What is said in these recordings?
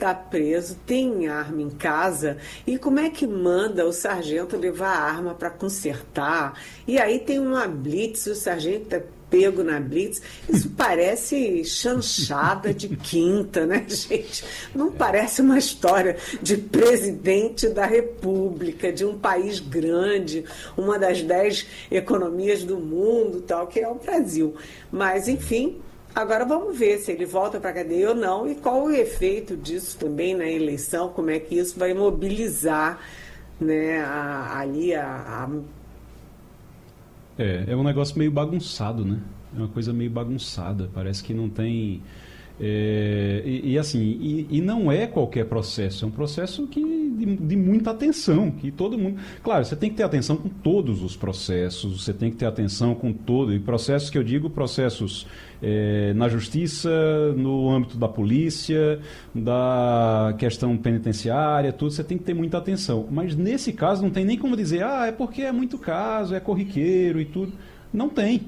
está preso, tem arma em casa, e como é que manda o sargento levar a arma para consertar? E aí tem uma blitz, o sargento é pego na blitz. Isso parece chanchada de quinta, né, gente? Não parece uma história de presidente da República, de um país grande, uma das 10 economias do mundo, tal, que é o Brasil. Mas, enfim, agora vamos ver se ele volta para a cadeia ou não e qual o efeito disso também na eleição, como é que isso vai mobilizar, né, É um negócio meio bagunçado, né? É uma coisa meio bagunçada. Parece que não tem. E não é qualquer processo, é um processo de muita atenção, que todo mundo... Claro, você tem que ter atenção com todos os processos, você tem que ter atenção com todo, e processos que eu digo, processos na justiça, no âmbito da polícia, da questão penitenciária, tudo, você tem que ter muita atenção. Mas nesse caso não tem nem como dizer, é porque é muito caso, é corriqueiro e tudo. Não tem.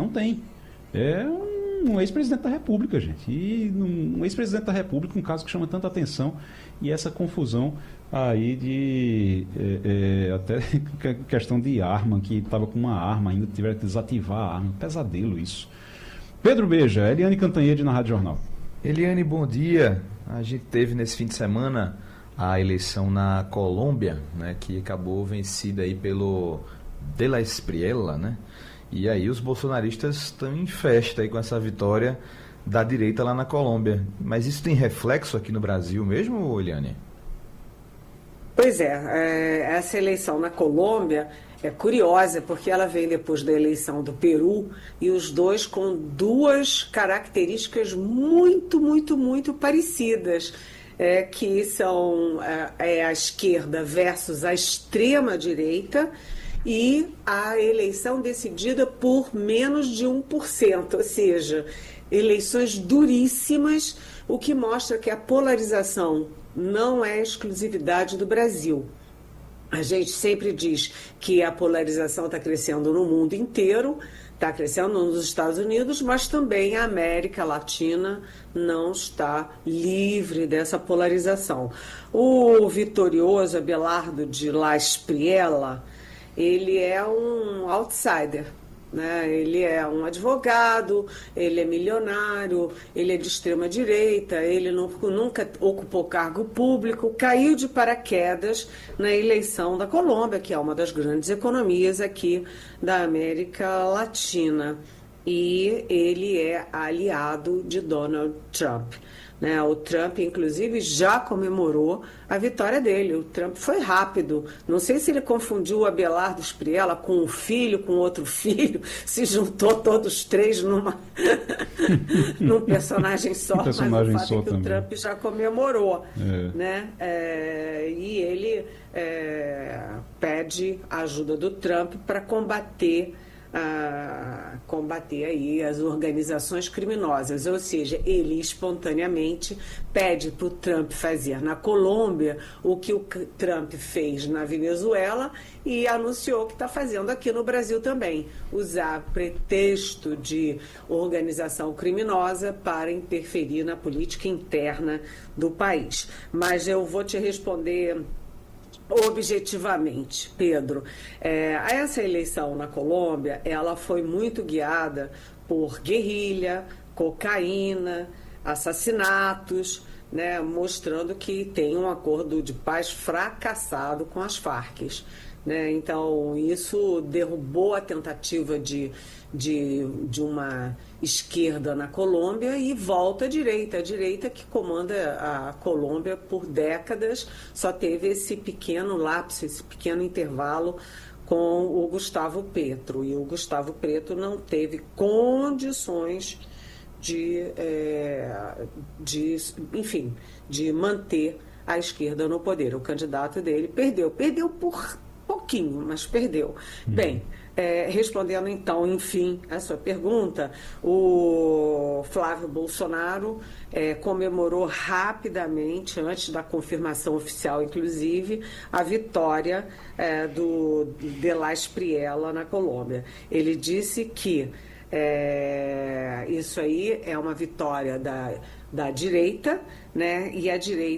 É um ex-presidente da República, gente. E um ex-presidente da República, um caso que chama tanta atenção, e essa confusão aí de até questão de arma, que estava com uma arma, ainda tiveram que desativar a arma. Pesadelo isso. Pedro Beja, Eliane Cantanhede na Rádio Jornal. Eliane, bom dia. A gente teve nesse fim de semana a eleição na Colômbia, né, que acabou vencida aí pelo De La Espriella, né? E aí os bolsonaristas estão em festa aí com essa vitória da direita lá na Colômbia. Mas isso tem reflexo aqui no Brasil mesmo, Eliane? Pois essa eleição na Colômbia é curiosa, porque ela vem depois da eleição do Peru, e os dois com duas características muito parecidas, que são a esquerda versus a extrema-direita, e a eleição decidida por menos de 1%, ou seja, eleições duríssimas, o que mostra que a polarização não é exclusividade do Brasil. A gente sempre diz que a polarização está crescendo no mundo inteiro, está crescendo nos Estados Unidos, mas também a América Latina não está livre dessa polarização. O vitorioso Abelardo de La Espriella, ele é um outsider, né? Ele é um advogado, ele é milionário, ele é de extrema direita, ele nunca ocupou cargo público, caiu de paraquedas na eleição da Colômbia, que é uma das grandes economias aqui da América Latina, e ele é aliado de Donald Trump. Né? O Trump, inclusive, já comemorou a vitória dele. O Trump foi rápido. Não sei se ele confundiu o Abelardo Espriella com um filho, com outro filho, se juntou todos três num personagem só, mas o fato é que o Trump já comemorou. Né? E ele pede a ajuda do Trump para combater aí as organizações criminosas, ou seja, ele espontaneamente pede para o Trump fazer na Colômbia o que o Trump fez na Venezuela e anunciou que está fazendo aqui no Brasil também, usar pretexto de organização criminosa para interferir na política interna do país. Mas eu vou te responder objetivamente, Pedro. Essa eleição na Colômbia, ela foi muito guiada por guerrilha, cocaína, assassinatos, né, mostrando que tem um acordo de paz fracassado com as Farc. Né? Então, isso derrubou a tentativa de uma esquerda na Colômbia e volta à direita. A direita que comanda a Colômbia por décadas só teve esse pequeno lapso, esse pequeno intervalo com o Gustavo Petro. E o Gustavo Petro não teve condições de manter a esquerda no poder. O candidato dele perdeu por pouquinho, mas perdeu. Bem, respondendo então, enfim, a sua pergunta, o Flávio Bolsonaro comemorou rapidamente, antes da confirmação oficial, inclusive, a vitória do De La Espriella na Colômbia. Ele disse que isso aí é uma vitória da direita, né? E a direita